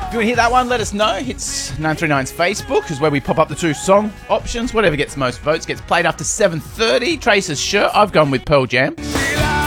If you want to hear that one, let us know. It's 939's Facebook is where we pop up the two song options. Whatever gets most votes gets played after 7:30. Trace's shirt. I've gone with Pearl Jam.